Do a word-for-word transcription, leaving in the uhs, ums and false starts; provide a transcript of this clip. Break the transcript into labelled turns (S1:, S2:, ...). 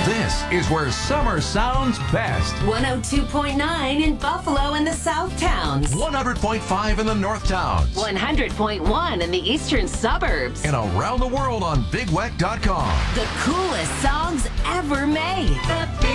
S1: This is where summer sounds best.
S2: one oh two point nine in Buffalo and the South Towns.
S1: one hundred point five in the North Towns.
S2: one hundred point one in the eastern suburbs.
S1: And around the world on big weck dot com.
S2: The coolest songs ever made.